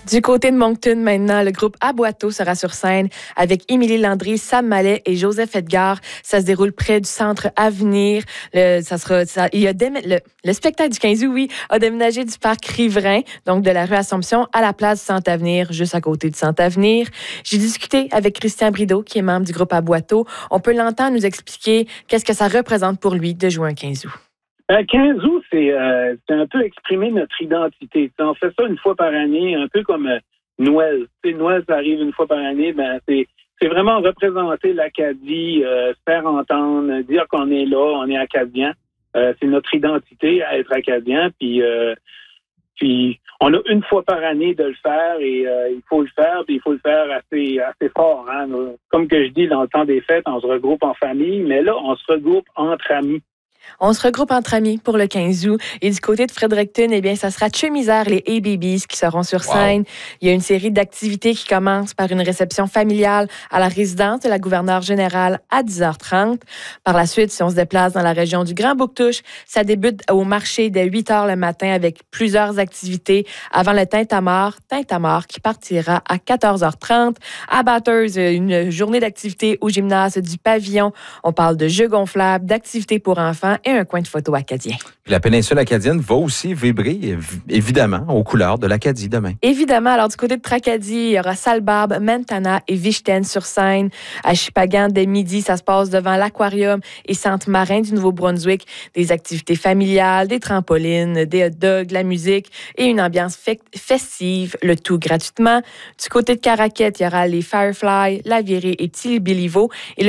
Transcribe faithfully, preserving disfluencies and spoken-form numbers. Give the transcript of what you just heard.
Du côté de Moncton, maintenant, le groupe Aboiteau sera sur scène avec Émilie Landry, Sam Mallet et Joseph Edgar. Ça se déroule près du centre Avenir. Le, ça sera, ça, il y a déme, le, le spectacle du quinze août, oui, a déménagé du parc Riverain, donc de la rue Assomption, à la place du centre Avenir, juste à côté du centre Avenir. J'ai discuté avec Christian Brideau, qui est membre du groupe Aboiteau. On peut l'entendre nous expliquer qu'est-ce que ça représente pour lui de jouer un quinze août. Ben, quinze août, c'est, euh, c'est un peu exprimer notre identité. T'sais, on fait ça une fois par année, un peu comme euh, Noël. T'sais, Noël, ça arrive une fois par année. Ben, c'est, c'est vraiment représenter l'Acadie, euh, se faire entendre, dire qu'on est là, on est acadien. Euh, c'est notre identité à être acadien. Puis, euh, puis on a une fois par année de le faire et euh, il faut le faire. Puis il faut le faire assez, assez fort. Hein? Comme que je dis, dans le temps des fêtes, on se regroupe en famille, mais là, on se regroupe entre amis. On se regroupe entre amis pour le quinze août. Et du côté de Fredericton, eh bien, ça sera Chemisère, les A-Babies qui seront sur scène. Wow. Il y a une série d'activités qui commencent par une réception familiale à la résidence de la gouverneure générale à dix heures trente. Par la suite, si on se déplace dans la région du Grand Bouctouche, ça débute au marché dès huit heures le matin avec plusieurs activités avant le Tintamarre. Tintamarre qui partira à quatorze heures trente. À Bathurst, une journée d'activités au gymnase du Pavillon. On parle de jeux gonflables, d'activités pour enfants et un coin de photo acadien. Puis la péninsule acadienne va aussi vibrer, évidemment, aux couleurs de l'Acadie demain. Évidemment. Alors, du côté de Tracadie, il y aura Salbarbe, Mentana et Vichten sur scène. À Shippagan, dès midi, ça se passe devant l'Aquarium et Centre marin du Nouveau-Brunswick. Des activités familiales, des trampolines, des hot dogs, la musique et une ambiance fe- festive, le tout gratuitement. Du côté de Caraquette, il y aura les Firefly, la Virée et Tilly Béliveau. Et le